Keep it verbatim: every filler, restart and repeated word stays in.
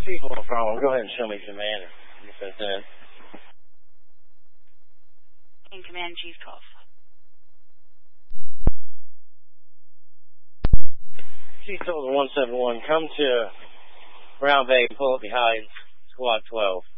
people a problem. Go ahead and show me command. In. In command, Chief twelve. Chief twelve one seven one, come to Brown Bay and pull up behind Squad twelve.